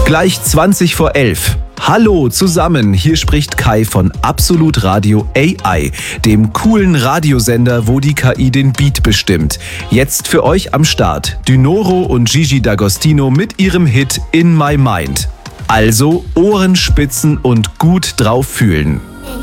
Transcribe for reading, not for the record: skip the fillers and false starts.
Gleich 20 vor 11. Hallo zusammen, hier spricht Kai von Absolut Radio AI, dem coolen Radiosender, wo die KI den Beat bestimmt. Jetzt für euch am Start Dynoro und Gigi D'Agostino mit ihrem Hit In My Mind. Also Ohren spitzen und gut drauf fühlen.